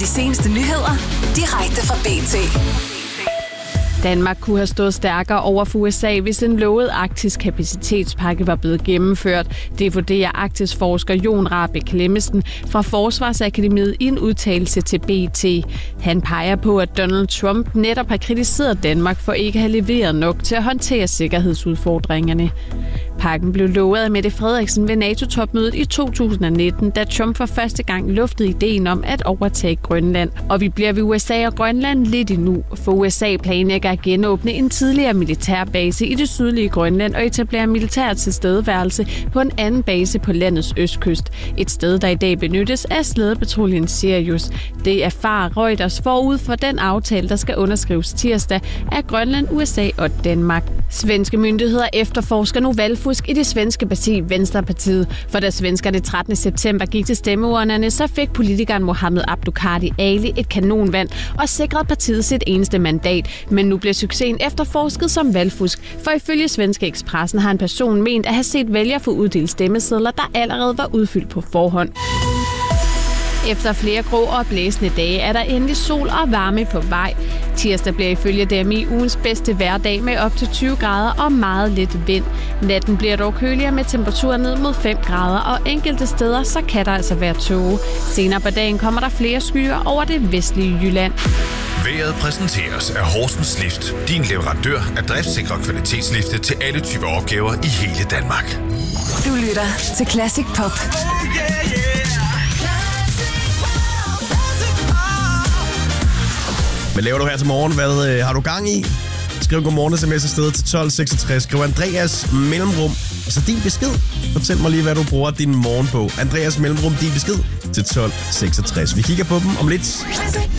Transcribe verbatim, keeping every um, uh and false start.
de seneste nyheder direkte fra B T. Danmark kunne have stået stærkere over for U S A, hvis en lovet arktisk kapacitetspakke var blevet gennemført. Det vurderer Arktis-forsker Jon Rahbek Clemmensen fra Forsvarsakademiet i en udtalelse til B T. Han peger på, at Donald Trump netop har kritiseret Danmark for ikke at have leveret nok til at håndtere sikkerhedsudfordringerne. Pakken blev lovet af Mette Frederiksen ved NATO-topmødet i to tusind nitten, da Trump for første gang luftede ideen om at overtage Grønland. Og vi bliver ved U S A og Grønland lidt endnu, for U S A planlægger at genåbne en tidligere militærbase i det sydlige Grønland og etablere militær tilstedeværelse på en anden base på landets østkyst. Et sted, der i dag benyttes af slædepatruljen Sirius. Det erfarer Reuters forud for den aftale, der skal underskrives tirsdag af Grønland, U S A og Danmark. Svenske myndigheder efterforsker nu valgfusk i det svenske parti Vänsterpartiet. For da svenskerne trettende september gik til stemmeurnerne, så fik politikeren Mohammed Abduqadir Ali et kanonvand og sikrede partiet sit eneste mandat. Men nu bliver succesen efterforsket som valgfusk, for ifølge Svenske Expressen har en person ment at have set vælgere få uddelt stemmesedler, der allerede var udfyldt på forhånd. Efter flere grå og blæsende dage er der endelig sol og varme på vej. Tirsdag bliver ifølge D M I ugens bedste vejrdag med op til tyve grader og meget lidt vind. Natten bliver dog køligere med temperaturer ned mod fem grader, og enkelte steder så kan der altså være tåge. Senere på dagen kommer der flere skyer over det vestlige Jylland. Vejret præsenteres af Horsens Lift. Din leverandør af driftsikre kvalitetslifte til alle typer opgaver i hele Danmark. Du lytter til Classic Pop. Hvad laver du her til morgen? Hvad øh, har du gang i? Skriv godmorgen sms afsted til tolv seksogtres. Skriv Andreas mellemrum, og så din besked. Fortæl mig lige, hvad du bruger din morgen på. Andreas mellemrum, din besked til tolv seksogtres. Vi kigger på dem om lidt.